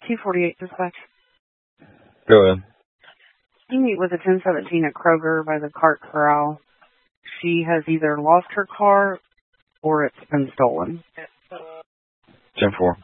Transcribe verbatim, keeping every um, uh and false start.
two forty-eight dispatch. Go ahead. You meet with a ten seventeen at Kroger by the cart corral. She has either lost her car or it's been stolen. ten four.